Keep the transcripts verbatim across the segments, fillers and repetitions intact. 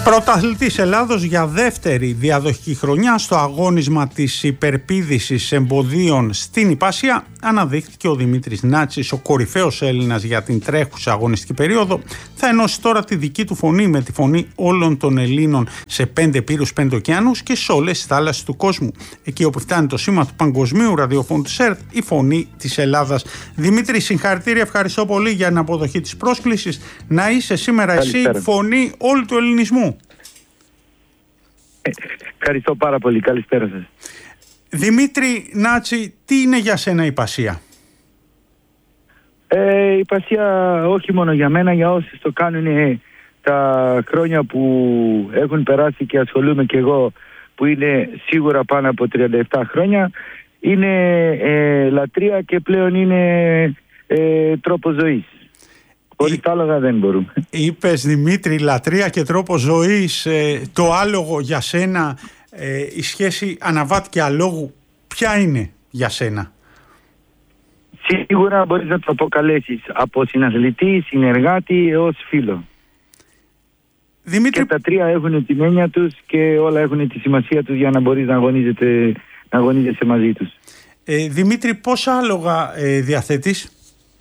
Πρωταθλητής Ελλάδος για δεύτερη διαδοχική χρονιά στο αγώνισμα της υπερπήδησης εμποδίων στην Ιππασία αναδείχθηκε ο Δημήτρης Νάτσης, ο κορυφαίος Έλληνας για την τρέχουσα αγωνιστική περίοδο. Θα ενώσει τώρα τη δική του φωνή με τη φωνή όλων των Ελλήνων σε πέντε πύρους, πέντε ωκεανούς και σε όλες τις θάλασσες του κόσμου. Εκεί όπου φτάνει το σήμα του παγκοσμίου ραδιοφώνου της ΕΡΤ, η φωνή της Ελλάδας. Δημήτρη, συγχαρητήρια, ευχαριστώ πολύ για την αποδοχή της πρόσκλησης. Να είσαι σήμερα Καλησπέρα. εσύ φωνή όλου του ελληνισμού. Ευχαριστώ πάρα πολύ. Καλησπέρα σας. Δημήτρη Νάτση, τι είναι για σένα η Ιππασία? Ε, η Ιππασία όχι μόνο για μένα, για όσοι το κάνουν ε, τα χρόνια που έχουν περάσει και ασχολούμαι και εγώ, που είναι σίγουρα πάνω από τριάντα επτά χρόνια, είναι ε, λατρεία και πλέον είναι ε, τρόπο ζωής. Χωρίς τα άλογα δεν μπορούμε. Είπες, Δημήτρη, λατρεία και τρόπο ζωής. Ε, το άλογο για σένα, ε, η σχέση αναβάτη και αλόγου, ποια είναι για σένα? Σίγουρα μπορείς να το αποκαλέσεις από συναθλητή, συνεργάτη έως φίλο. Δημήτρη... Και τα τρία έχουν την έννοια τους και όλα έχουν τη σημασία τους για να μπορείς να, αγωνίζετε, να αγωνίζεσαι μαζί τους. Ε, Δημήτρη, πόσα άλογα ε, διαθέτεις?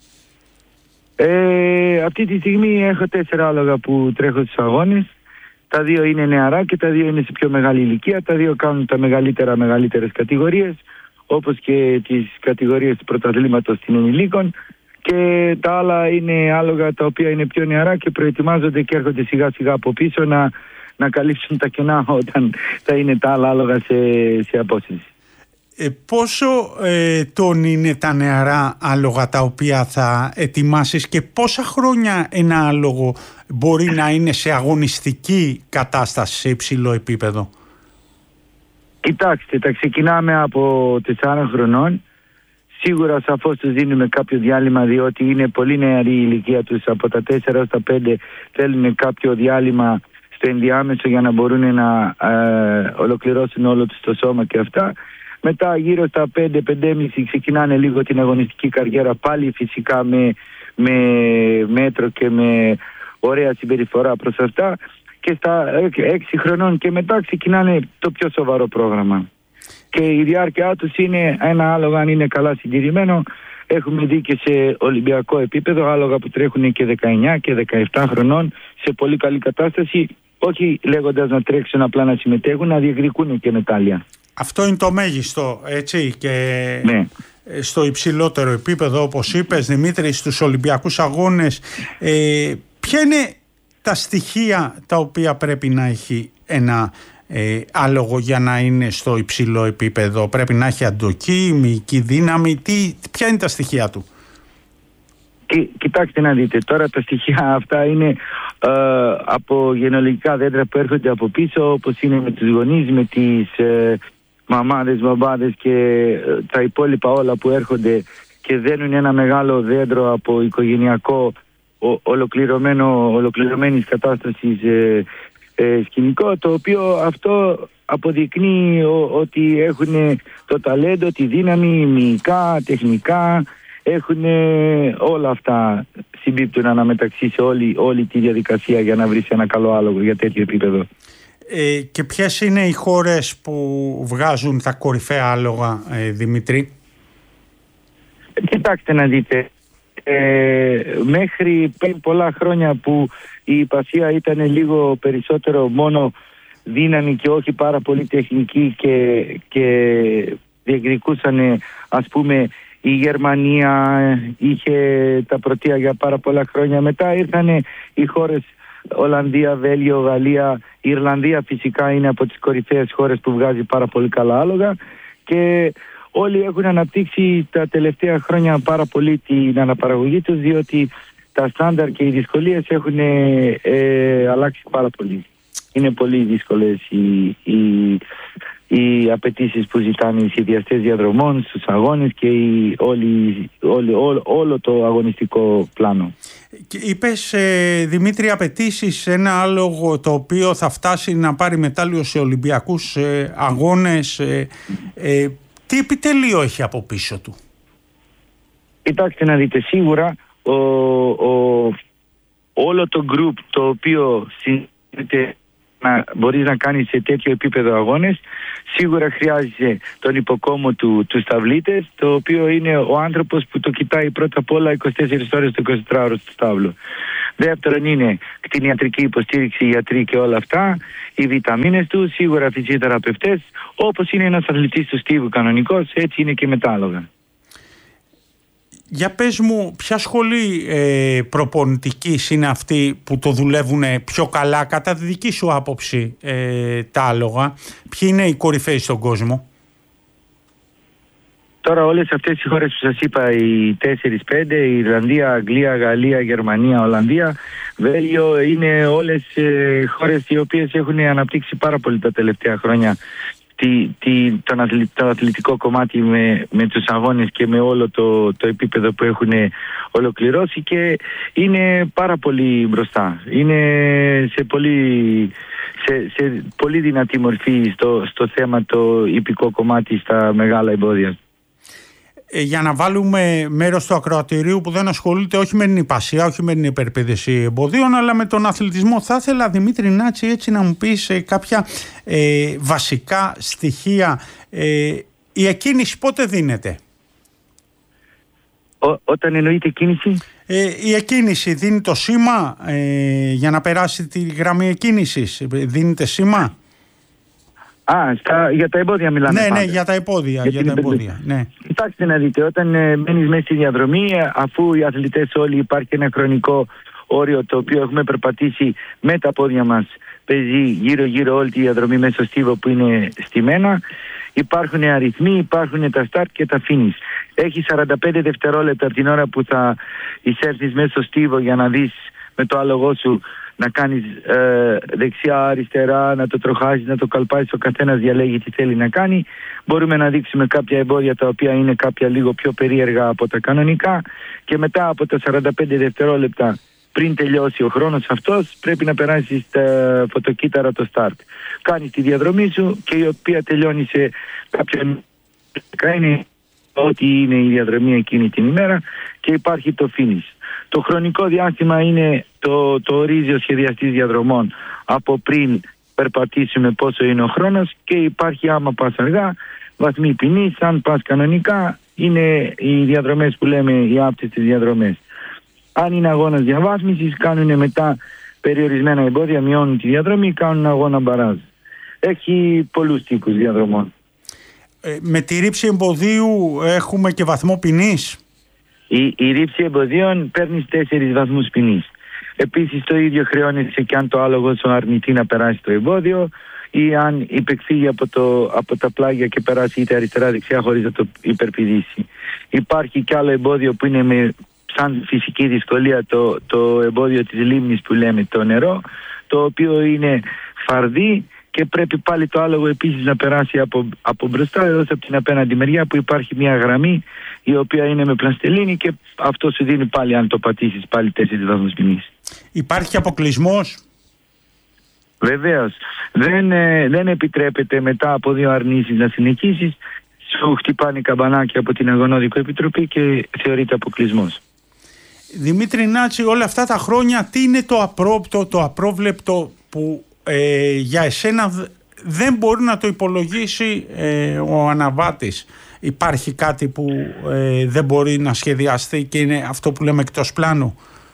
Ε, αυτή τη στιγμή έχω τέσσερα άλογα που τρέχω στους αγώνες. Τα δύο είναι νεαρά και τα δύο είναι σε πιο μεγάλη ηλικία. Τα δύο κάνουν τα μεγαλύτερα μεγαλύτερες κατηγορίες, όπως και τις κατηγορίες του πρωταθλήματος των ενηλίκων. Και τα άλλα είναι άλογα τα οποία είναι πιο νεαρά και προετοιμάζονται και έρχονται σιγά σιγά από πίσω να, να καλύψουν τα κενά όταν θα είναι τα άλλα άλογα σε, σε απόσταση. Ε, πόσο ε, τον είναι τα νεαρά άλογα τα οποία θα ετοιμάσεις και πόσα χρόνια ένα άλογο μπορεί να είναι σε αγωνιστική κατάσταση, σε υψηλό επίπεδο? Κοιτάξτε, τα ξεκινάμε από τεσσάρων χρονών. Σίγουρα σαφώς τους δίνουμε κάποιο διάλειμμα, διότι είναι πολύ νεαρή η ηλικία τους. Από τα τέσσερα έως τα πέντε θέλουν κάποιο διάλειμμα στο ενδιάμεσο για να μπορούν να ε, ολοκληρώσουν όλο τους το σώμα και αυτά. Μετά γύρω στα πέντε πέντε και μισό ξεκινάνε λίγο την αγωνιστική καριέρα, πάλι φυσικά με, με μέτρο και με ωραία συμπεριφορά προς αυτά. Και στα έξι χρονών και μετά ξεκινάνε το πιο σοβαρό πρόγραμμα. Και η διάρκεια τους είναι ένα άλογα, αν είναι καλά συντηρημένο. Έχουμε δει και σε ολυμπιακό επίπεδο άλογα που τρέχουν και δεκαεννιά και δεκαεπτά χρονών σε πολύ καλή κατάσταση, όχι λέγοντας να τρέξουν, απλά να συμμετέχουν, να διεκδικούν και μετάλλια. Αυτό είναι το μέγιστο, έτσι, και ναι. Στο υψηλότερο επίπεδο, όπως είπες, Δημήτρη, στους Ολυμπιακούς Αγώνες, ε, ποια είναι τα στοιχεία τα οποία πρέπει να έχει ένα ε, άλογο για να είναι στο υψηλό επίπεδο? Πρέπει να έχει αντοχή, μυϊκή δύναμη, τι, ποια είναι τα στοιχεία του? Κι, κοιτάξτε να δείτε, τώρα τα στοιχεία αυτά είναι ε, από γενεολογικά δέντρα που έρχονται από πίσω, όπως είναι με τους γονείς, με τις ε, μαμάδες, μπαμπάδες και ε, τα υπόλοιπα όλα που έρχονται και δένουν ένα μεγάλο δέντρο από οικογενειακό ο, ολοκληρωμένο, ολοκληρωμένης κατάστασης ε, ε, σκηνικό, το οποίο αυτό αποδεικνύει ο, ότι έχουν το ταλέντο, τη δύναμη, μυϊκά, τεχνικά, έχουν όλα αυτά, συμπίπτουν αναμεταξύ σε όλη, όλη τη διαδικασία για να βρεις ένα καλό άλογο για τέτοιο επίπεδο. Ε, και ποιες είναι οι χώρες που βγάζουν τα κορυφαία άλογα, ε, Δημήτρη? Κοιτάξτε να δείτε, ε, μέχρι πριν πολλά χρόνια που η Ιππασία ήταν λίγο περισσότερο μόνο δύναμη και όχι πάρα πολύ τεχνική και, και διεκδικούσαν, ας πούμε, η Γερμανία είχε τα πρωτεία για πάρα πολλά χρόνια. Μετά ήρθαν οι χώρες Ολλανδία, Βέλγιο, Γαλλία, η Ιρλανδία φυσικά είναι από τις κορυφαίες χώρες που βγάζει πάρα πολύ καλά άλογα και όλοι έχουν αναπτύξει τα τελευταία χρόνια πάρα πολύ την αναπαραγωγή τους, διότι τα στάνταρ και οι δυσκολίες έχουν ε, αλλάξει πάρα πολύ. Είναι πολύ δύσκολες οι, οι, οι απαιτήσεις που ζητάνε οι σχεδιαστές διαδρομών στους αγώνες και οι, όλοι, όλοι, όλο, όλο το αγωνιστικό πλάνο. Είπες, ε, Δημήτρη, απαιτήσεις ένα άλογο το οποίο θα φτάσει να πάρει μετάλλιο σε Ολυμπιακούς ε, αγώνες. Ε, ε, τι επιτελείο έχει από πίσω του? Κοιτάξτε να δείτε, σίγουρα ο, ο, όλο το group το οποίο συνδέεται να μπορείς να κάνεις σε τέτοιο επίπεδο αγώνες. Σίγουρα χρειάζεσαι τον υποκόμο του, του σταυλίτες, το οποίο είναι ο άνθρωπος που το κοιτάει πρώτα απ' όλα είκοσι τέσσερις ώρες το εικοσιτετράωρο στο στάβλο. Δεύτερον είναι κτηνιατρική υποστήριξη, ιατροί και όλα αυτά, οι βιταμίνες του, σίγουρα φυσιοθεραπευτές, όπως είναι ένας αθλητής του στίβου κανονικός, έτσι είναι και μετάλογα. Για πες μου, ποια σχολή ε, προπονητικής είναι αυτή που το δουλεύουν πιο καλά κατά τη δική σου άποψη ε, τα άλογα? Ποιοι είναι οι κορυφαίοι στον κόσμο? Τώρα όλες αυτές οι χώρες που σας είπα, οι τέσσερις πέντε, η Ιρλανδία, Αγγλία, Γαλλία, Γερμανία, Ολλανδία, Βέλγιο, είναι όλες ε, χώρες οι οποίες έχουν αναπτύξει πάρα πολύ τα τελευταία χρόνια τη, τη, τον αθλη, το αθλητικό κομμάτι με, με τους αγώνες και με όλο το, το επίπεδο που έχουν ολοκληρώσει και είναι πάρα πολύ μπροστά. Είναι σε πολύ, σε, σε πολύ δυνατή μορφή στο, στο θέμα το ιππικό κομμάτι στα μεγάλα εμπόδια. Για να βάλουμε μέρος του ακροατηρίου που δεν ασχολείται όχι με την υπασία, όχι με την υπερπαίδευση εμποδίων, αλλά με τον αθλητισμό, θα ήθελα, Δημήτρη Νάτση, έτσι να μου πεις ε, κάποια ε, βασικά στοιχεία. Ε, η εκκίνηση πότε δίνεται? Ό, όταν εννοείται κίνηση? Ε, η εκκίνηση δίνει το σήμα ε, για να περάσει τη γραμμή εκκίνησης? Δίνεται σήμα? Α, στα, για τα εμπόδια μιλάμε. Ναι, πάντα. ναι, για τα εμπόδια. Για, για τα εμπόδια ναι. Κοιτάξτε να δείτε, όταν ε, μένεις μέσα στη διαδρομή, αφού οι αθλητές όλοι υπάρχει ένα χρονικό όριο το οποίο έχουμε περπατήσει με τα πόδια μας, παίζει γύρω-γύρω όλη τη διαδρομή μέσα στο στίβο που είναι στημένα. Υπάρχουν αριθμοί, υπάρχουν τα start και τα finish. Έχει σαράντα πέντε δευτερόλεπτα από την ώρα που θα εισέλθεις μέσα στο στίβο για να δεις με το άλογό σου να κάνεις ε, δεξιά, αριστερά, να το τροχάζεις, να το καλπάζεις, ο καθένας διαλέγει τι θέλει να κάνει. Μπορούμε να δείξουμε κάποια εμπόδια τα οποία είναι κάποια λίγο πιο περίεργα από τα κανονικά και μετά από τα σαράντα πέντε δευτερόλεπτα πριν τελειώσει ο χρόνος αυτός πρέπει να περάσεις τα φωτοκύτταρα το start. Κάνεις τη διαδρομή σου και η οποία τελειώνει σε κάποια είναι ό,τι είναι η διαδρομή εκείνη την ημέρα και υπάρχει το finish. Το χρονικό διάστημα είναι το, το ορίζει ο σχεδιαστής διαδρομών από πριν περπατήσουμε πόσο είναι ο χρόνος και υπάρχει άμα πας αργά, βαθμοί ποινής, αν πας κανονικά είναι οι διαδρομές που λέμε οι άπτυστες διαδρομές. Αν είναι αγώνας διαβάθμισης κάνουν μετά περιορισμένα εμπόδια, μειώνουν τη διαδρομή, κάνουν αγώνα μπαράζ. Έχει πολλούς τύπους διαδρομών. Ε, με τη ρήψη εμποδίου έχουμε και βαθμό ποινής? Η, η ρήψη εμποδίων παίρνει τέσσερις βαθμούς ποινής. Επίσης το ίδιο χρεώνεσαι και αν το άλογο σου αρνηθεί να περάσει το εμπόδιο ή αν υπεκφύγει από, το, από τα πλάγια και περάσει είτε αριστερά δεξιά χωρίς να το υπερπηδήσει. Υπάρχει κι άλλο εμπόδιο που είναι με, σαν φυσική δυσκολία το, το εμπόδιο της λίμνης που λέμε το νερό, το οποίο είναι φαρδί και πρέπει πάλι το άλογο επίσης να περάσει από, από μπροστά εδώ από την απέναντι μεριά που υπάρχει μια γραμμή η οποία είναι με πλαστελίνη και αυτό σου δίνει πάλι αν το πατήσεις πάλι τέσσερις βαθμούς ποινής. Υπάρχει αποκλεισμός? Βεβαίως. Δεν, ε, δεν επιτρέπεται μετά από δύο αρνήσεις να συνεχίσεις. Σου χτυπάνε καμπανάκια από την Αγωνόδικο Επιτροπή και θεωρείται αποκλεισμός. Δημήτρη Νάτση, όλα αυτά τα χρόνια τι είναι το απρόπτο, το απρόβλεπτο που ε, για εσένα δεν μπορεί να το υπολογίσει ε, ο αναβάτης? Υπάρχει κάτι που ε, δεν μπορεί να σχεδιαστεί και είναι αυτό που λέμε εκτός πλάνου?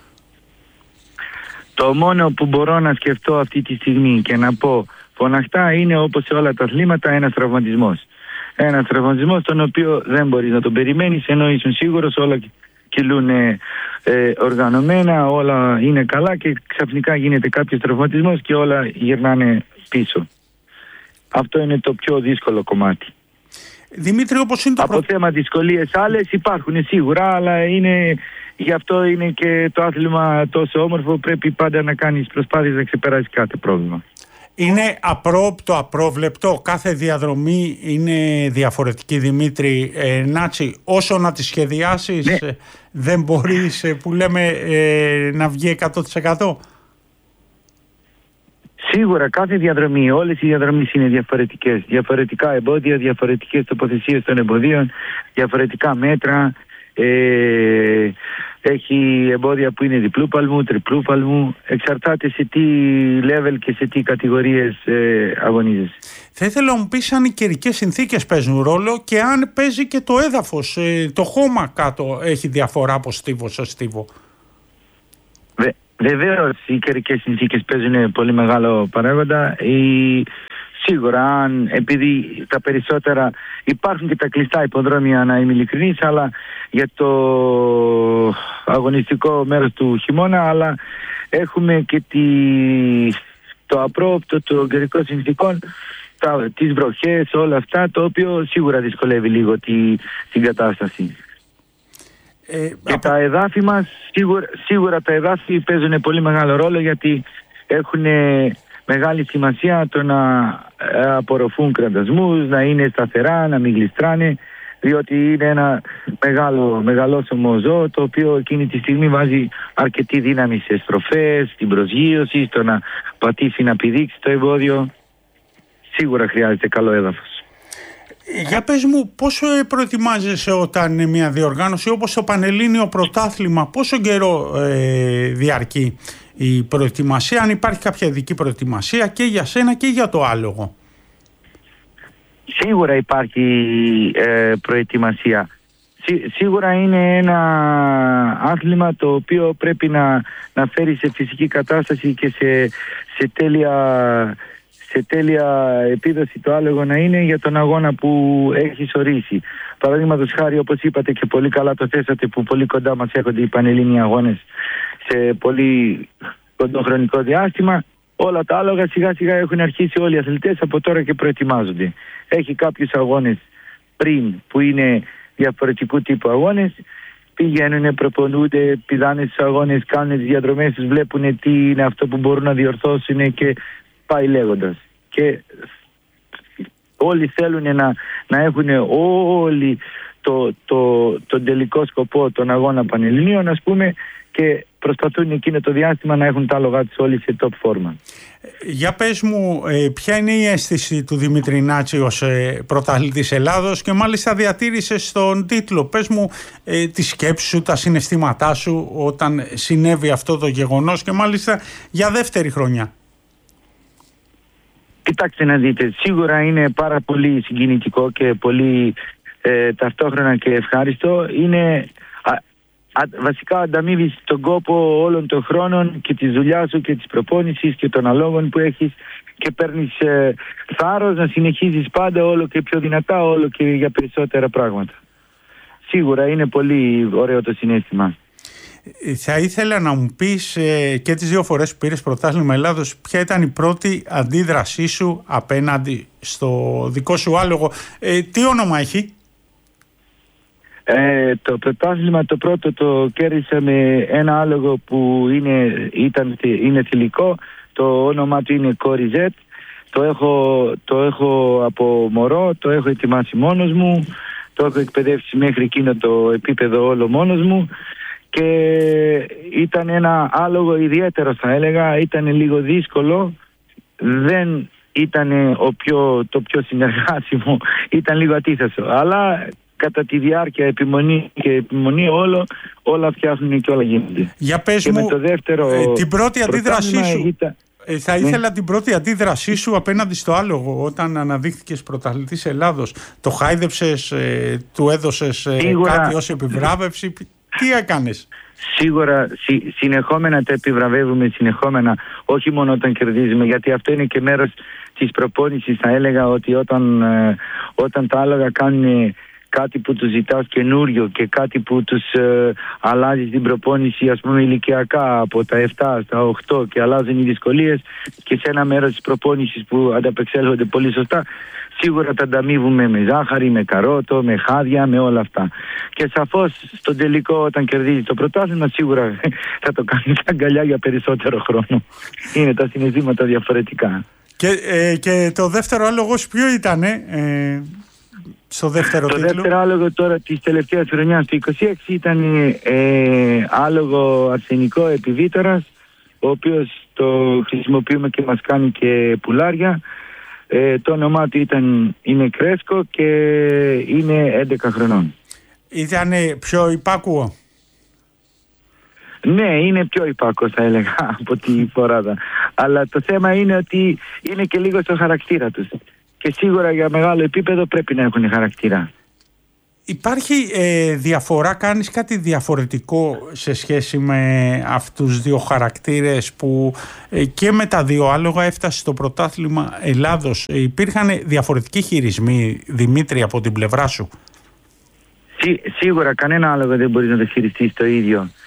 Το μόνο που μπορώ να σκεφτώ αυτή τη στιγμή και να πω φωναχτά είναι όπως σε όλα τα αθλήματα ένας τραυματισμός. Ένας τραυματισμός τον οποίο δεν μπορείς να τον περιμένεις ενώ ήσουν σίγουρος όλα κυλούν ε, οργανωμένα, όλα είναι καλά και ξαφνικά γίνεται κάποιος τραυματισμός και όλα γυρνάνε πίσω. Αυτό είναι το πιο δύσκολο κομμάτι. Δημήτρη, όπως είναι το Από προ... θέμα δυσκολίες άλλες υπάρχουν σίγουρα, αλλά είναι, γι' αυτό είναι και το άθλημα τόσο όμορφο, πρέπει πάντα να κάνεις προσπάθειες να ξεπεράσεις κάθε πρόβλημα. Είναι απρόπτο, απρόβλεπτο, κάθε διαδρομή είναι διαφορετική, Δημήτρη ε, Νάτση, όσο να τη σχεδιάσεις ναι. ε, δεν μπορείς ε, που λέμε ε, να βγει εκατό τοις εκατό. Σίγουρα κάθε διαδρομή, όλες οι διαδρομές είναι διαφορετικές. Διαφορετικά εμπόδια, διαφορετικές τοποθεσίες των εμποδίων, διαφορετικά μέτρα, ε, έχει εμπόδια που είναι διπλού παλμού, τριπλού παλμού. Εξαρτάται σε τι level και σε τι κατηγορίες ε, αγωνίζεσαι. Θα ήθελα να μου πεις αν οι καιρικές συνθήκες παίζουν ρόλο και αν παίζει και το έδαφος, ε, το χώμα κάτω έχει διαφορά από στίβο σε στίβο. Βε, βεβαίως οι καιρικές συνθήκες παίζουν πολύ μεγάλο παράγοντα. Η, σίγουρα, αν, επειδή τα περισσότερα υπάρχουν και τα κλειστά υποδρόμια, να είμαι ειλικρινής, αλλά για το αγωνιστικό μέρος του χειμώνα, αλλά έχουμε και τη, το απρόοπτο των καιρικών συνθήκων, τα, τις βροχές, όλα αυτά, το οποίο σίγουρα δυσκολεύει λίγο τη, την κατάσταση. Ε, και από... τα εδάφη μας, σίγουρα, σίγουρα τα εδάφη παίζουν πολύ μεγάλο ρόλο, γιατί έχουν μεγάλη σημασία το να απορροφούν κραντασμούς, να είναι σταθερά, να μην γλιστράνε, διότι είναι ένα μεγάλο, μεγαλόσωμο ζώο, το οποίο εκείνη τη στιγμή βάζει αρκετή δύναμη σε στροφές, στην προσγείωση, στο να πατήσει να πηδήξει το εμπόδιο. Σίγουρα χρειάζεται καλό έδαφος. Για πες μου, πόσο προετοιμάζεσαι όταν είναι μια διοργάνωση όπως το Πανελλήνιο Πρωτάθλημα, πόσο καιρό ε, διαρκεί η προετοιμασία, αν υπάρχει κάποια ειδική προετοιμασία και για σένα και για το άλογο? Σίγουρα υπάρχει ε, προετοιμασία. Σί, σίγουρα είναι ένα άθλημα το οποίο πρέπει να, να φέρει σε φυσική κατάσταση και σε, σε τέλεια... σε τέλεια επίδοση το άλογο να είναι για τον αγώνα που έχεις ορίσει. Παραδείγματος χάρη, όπως είπατε και πολύ καλά το θέσατε, που πολύ κοντά μας έρχονται οι πανελλήνιοι αγώνες σε πολύ κοντό χρονικό διάστημα, όλα τα άλογα σιγά σιγά έχουν αρχίσει όλοι οι αθλητές από τώρα και προετοιμάζονται. Έχει κάποιους αγώνες πριν που είναι διαφορετικού τύπου αγώνες, πηγαίνουν, προπονούνται, πηδάνε στους αγώνες, κάνουν τις διαδρομές τους, βλέπουν τι είναι αυτό που μπορούν να διορθώσουν και πάει λέγοντας. Και όλοι θέλουν να, να έχουν όλοι το, το, το τελικό σκοπό των αγώνα πανελληνίων, ας πούμε, και προσπαθούν εκείνο το διάστημα να έχουν τα άλογα τους όλοι σε top φόρμα. Για πες μου, ε, ποια είναι η αίσθηση του Δημήτρη Νάτση ως ε, πρωταθλητής Ελλάδος, και μάλιστα διατήρησες τον τίτλο. Πες μου ε, τη σκέψη σου, τα συναισθήματά σου όταν συνέβη αυτό το γεγονός, και μάλιστα για δεύτερη χρονιά. Κοιτάξτε να δείτε, σίγουρα είναι πάρα πολύ συγκινητικό και πολύ ε, ταυτόχρονα και ευχάριστο. Είναι α, α, βασικά ανταμείβεις τον κόπο όλων των χρόνων και τη δουλειά σου και της προπόνησης και των αλόγων που έχεις, και παίρνεις ε, θάρρος να συνεχίζεις πάντα όλο και πιο δυνατά, όλο και για περισσότερα πράγματα. Σίγουρα είναι πολύ ωραίο το συναίσθημα. Θα ήθελα να μου πεις ε, και τις δύο φορές που πήρες πρωτάθλημα Ελλάδος, ποια ήταν η πρώτη αντίδρασή σου απέναντι στο δικό σου άλογο? Ε, τι όνομα έχει? Ε, το πρωτάθλημα το πρώτο το κέρδισα με ένα άλογο που είναι, ήταν, είναι θηλυκό. Το όνομα του είναι Κοριζέτ. Το έχω, το έχω από μωρό, το έχω ετοιμάσει μόνος μου, το έχω εκπαιδεύσει μέχρι εκείνο το επίπεδο όλο μόνος μου. Και ήταν ένα άλογο ιδιαίτερο, θα έλεγα, ήταν λίγο δύσκολο, δεν ήταν ο πιο, το πιο συνεργάσιμο, ήταν λίγο αντίθετο, αλλά κατά τη διάρκεια επιμονή και επιμονή όλο, όλα φτιάχνουν και όλα γίνονται. Για πες και μου, με το δεύτερο ε, την πρώτη αντίδρασή σου, ήταν... ε, θα ήθελα ναι. την πρώτη αντίδρασή σου απέναντι στο άλογο όταν αναδείχθηκες πρωταθλητής Ελλάδος. Το χάιδεψες, ε, του έδωσες ε, κάτι ως επιβράβευση? Τι έκανες? Σίγουρα συ, συνεχόμενα τα επιβραβεύουμε, συνεχόμενα, όχι μόνο όταν κερδίζουμε, γιατί αυτό είναι και μέρος της προπόνησης. Θα έλεγα ότι όταν, ε, όταν τα άλογα κάνουν κάτι που τους ζητάς καινούριο και κάτι που τους ε, αλλάζει την προπόνηση, ας πούμε ηλικιακά από τα επτά στα οκτώ, και αλλάζουν οι δυσκολίες, και σε ένα μέρος της προπόνησης που ανταπεξέλθονται πολύ σωστά, σίγουρα τα ανταμείβουμε με ζάχαρη, με καρότο, με χάδια, με όλα αυτά. Και σαφώς στον τελικό, όταν κερδίζει το πρωτάθλημα, σίγουρα θα το κάνει αγκαλιά για περισσότερο χρόνο. Είναι τα συναισθήματα διαφορετικά. Και, ε, και το δεύτερο άλογο ποιο ήτανε? Ε... Στο δεύτερο το τίτλο. δεύτερο άλογο τώρα της τελευταίας χρονιάς του είκοσι έξι ήταν ε, άλογο αρσενικό επιβίτορας, ο οποίος το χρησιμοποιούμε και μας κάνει και πουλάρια. Ε, το όνομά του ήταν, είναι Κρέσκο και είναι έντεκα χρονών. Ήτανε πιο υπάκουο? Ναι, είναι πιο υπάκος θα έλεγα από τη φοράδα. Αλλά το θέμα είναι ότι είναι και λίγο στο χαρακτήρα τους. Και σίγουρα για μεγάλο επίπεδο πρέπει να έχουν χαρακτήρα. Υπάρχει ε, διαφορά, κάνεις κάτι διαφορετικό σε σχέση με αυτούς τους δύο χαρακτήρες που ε, και με τα δύο άλογα έφτασε στο πρωτάθλημα Ελλάδος. Ε, υπήρχαν διαφορετικοί χειρισμοί, Δημήτρη, από την πλευρά σου? Σί, σίγουρα κανένα άλογο δεν μπορεί να το χειριστεί το ίδιο.